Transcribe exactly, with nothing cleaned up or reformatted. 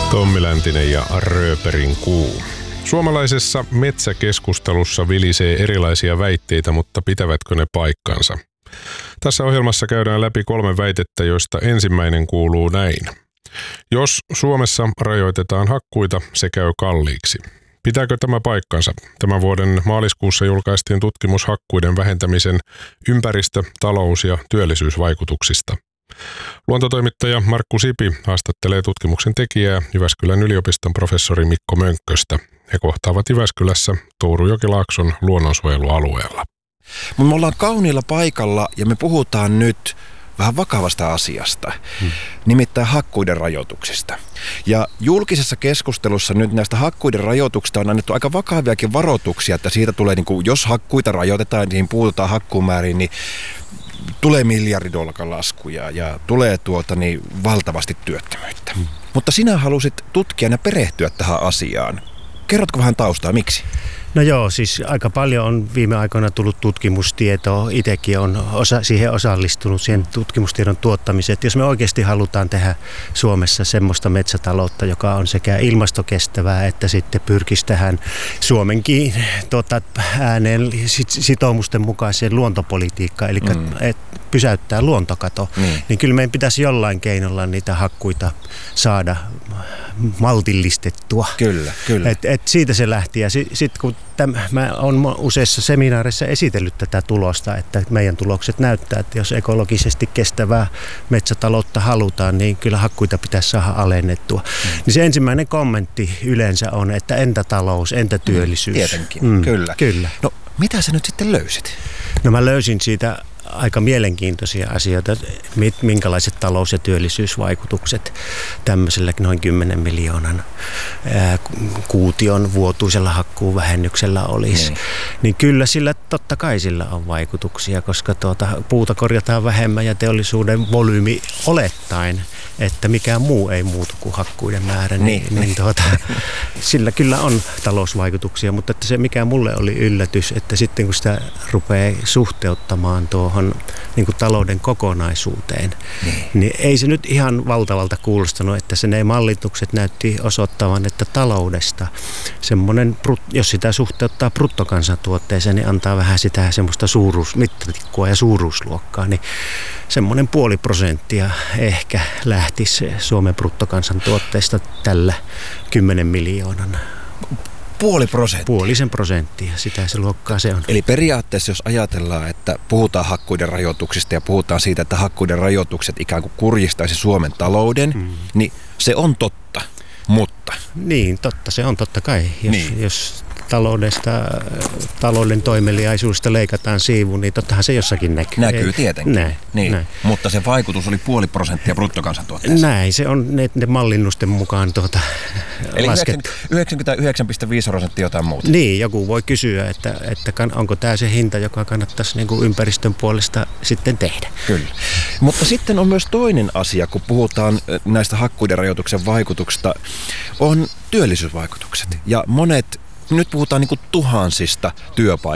Tommi Läntinen ja Rööperin kuu. Suomalaisessa metsäkeskustelussa vilisee erilaisia väitteitä, mutta pitävätkö ne paikkansa? Tässä ohjelmassa käydään läpi kolme väitettä, joista ensimmäinen kuuluu näin. Jos Suomessa rajoitetaan hakkuita, se käy kalliiksi. Pitääkö tämä paikkansa? Tämän vuoden maaliskuussa julkaistiin tutkimus hakkuiden vähentämisen ympäristö-, talous- ja työllisyysvaikutuksista. Luontotoimittaja Markku Sipi haastattelee tutkimuksen tekijää Jyväskylän yliopiston professori Mikko Mönkköstä. He kohtaavat Jyväskylässä Tourujokilaakson luonnonsuojelualueella. Me ollaan kauniilla paikalla ja me puhutaan nyt vähän vakavasta asiasta, hmm. nimittäin hakkuiden rajoituksista. Ja julkisessa keskustelussa nyt näistä hakkuiden rajoituksista on annettu aika vakaviakin varoituksia, että siitä tulee, niin kuin, jos hakkuita rajoitetaan, niin puututaan hakkuumääriin, niin tulee miljardidolkan laskuja ja tulee tuota, niin, valtavasti työttömyyttä. Hmm. Mutta sinä halusit tutkijana perehtyä tähän asiaan. Kerrotko vähän taustaa, miksi? No joo, siis aika paljon on viime aikoina tullut tutkimustietoa. Itsekin on osa, siihen osallistunut, siihen tutkimustiedon tuottamiseen. Että jos me oikeasti halutaan tehdä Suomessa semmoista metsätaloutta, joka on sekä ilmastokestävää, että sitten pyrkisi tähän Suomenkin tuota, ääneen sitoumusten mukaiseen luontopolitiikkaan, eli mm. että pysäyttää luontokato, mm. niin kyllä meidän pitäisi jollain keinolla niitä hakkuita saada maltillistettua. Kyllä, kyllä. Et, et siitä se lähti. Ja sitten sit, kun täm, mä olen useissa seminaareissa esitellyt tätä tulosta, että meidän tulokset näyttää, että jos ekologisesti kestävää metsätaloutta halutaan, niin kyllä hakkuita pitäisi saada alennettua. Mm. Niin se ensimmäinen kommentti yleensä on, että entä talous, entä työllisyys? Mm, tietenkin, mm, kyllä. kyllä. No, mitä sä nyt sitten löysit? No mä löysin siitä aika mielenkiintoisia asioita, minkälaiset talous- ja työllisyysvaikutukset tämmöisellä noin kymmenen miljoonan ää, kuution vuotuisella hakkuuvähennyksellä olisi. Mm. Niin kyllä sillä totta kai sillä on vaikutuksia, koska tuota, puuta korjataan vähemmän ja teollisuuden volyymi olettaen, että mikään muu ei muutu kuin hakkuiden määrä, niin, niin, niin tuota, sillä kyllä on talousvaikutuksia, mutta että se mikä mulle oli yllätys, että sitten kun sitä rupeaa suhteuttamaan tuohon niin kuin talouden kokonaisuuteen, niin. niin ei se nyt ihan valtavalta kuulostanut, että se ne mallitukset näytti osoittavan, että taloudesta semmoinen, jos sitä suhteuttaa bruttokansantuotteeseen, niin antaa vähän sitä semmoista suuruusmittatikkua ja suuruusluokkaa, niin semmoinen puoli prosenttia ehkä lähtisi Suomen bruttokansantuotteesta tällä kymmenen miljoonan. Puoli prosenttia? Puolisen prosenttia, sitä se luokkaa se on. Eli periaatteessa jos ajatellaan, että puhutaan hakkuiden rajoituksista ja puhutaan siitä, että hakkuiden rajoitukset ikään kuin kurjistaisi Suomen talouden, mm. niin se on totta, mutta... Niin, totta, se on totta kai. Jos, niin. jos taloudesta, talouden toimeliaisuudesta leikataan siivu, niin tottahan se jossakin näkyy. Näkyy tietenkin. Näin, niin. näin. Mutta se vaikutus oli puoli prosenttia bruttokansantuotteesta. Näin, se on ne, ne mallinnusten mukaan tuota, eli laskettu. yhdeksänkymmentäyhdeksän pilkku viisi prosenttia jotain muuta. Niin, joku voi kysyä, että, että onko tämä se hinta, joka kannattaisi niin kuin ympäristön puolesta sitten tehdä. Kyllä. Mutta sitten on myös toinen asia, kun puhutaan näistä hakkuiden rajoituksen vaikutuksista, on työllisyysvaikutukset. Ja monet Nyt puhutaan niin kuin tuhansista työpaikoista.